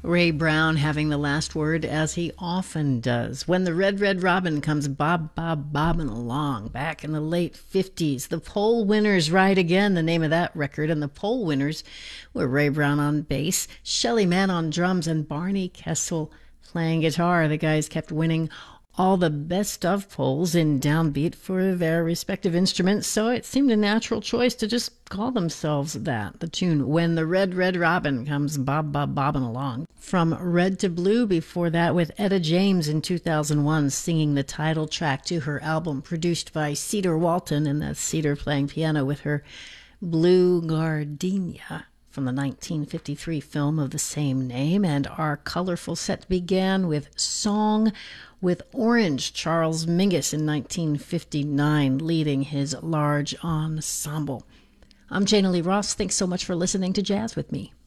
Ray Brown having the last word, as he often does. When the Red, Red Robin comes bobbing along back in the late 50s. The Poll Winners Ride Again, the name of that record. And the Poll Winners were Ray Brown on bass, Shelly Manne on drums, and Barney Kessel playing guitar. The guys kept winning all the best of polls in downbeat for their respective instruments, so it seemed a natural choice to just call themselves that. The tune, When the Red, Red Robin Comes Bobbing Along. From Red to Blue, before that with Etta James in 2001 singing the title track to her album produced by Cedar Walton, and that's Cedar playing piano with her Blue Gardenia, from the 1953 film of the same name. And our colorful set began with Song with Orange, Charles Mingus in 1959, leading his large ensemble. I'm Jana Lee Ross. Thanks so much for listening to Jazz with Me.